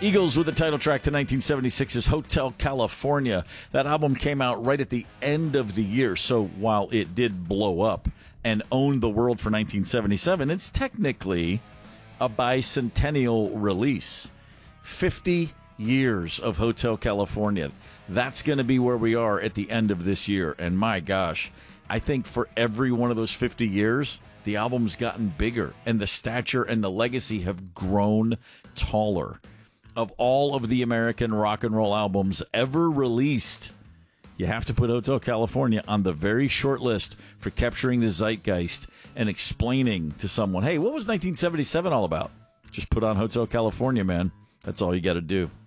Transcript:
Eagles with the title track to 1976's Hotel California. That album came out right at the end of the year, so while it did blow up and own the world for 1977, it's technically a bicentennial release. 50 years of Hotel California. That's going to be where we are at the end of this year. And my gosh, I think for every one of those 50 years, the album's gotten bigger and the stature and the legacy have grown taller. Of all of the American rock and roll albums ever released, you have to put Hotel California on the very short list for capturing the zeitgeist and explaining to someone, hey, what was 1977 all about? Just put on Hotel California, man. That's all you got to do.